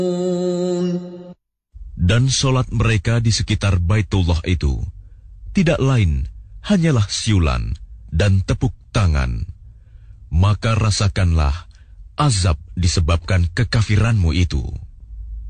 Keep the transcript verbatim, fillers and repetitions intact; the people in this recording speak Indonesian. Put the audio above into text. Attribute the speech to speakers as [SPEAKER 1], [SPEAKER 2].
[SPEAKER 1] Dan solat mereka di sekitar Baitullah itu tidak lain hanyalah siulan dan tepuk tangan. Maka rasakanlah azab disebabkan kekafiranmu itu.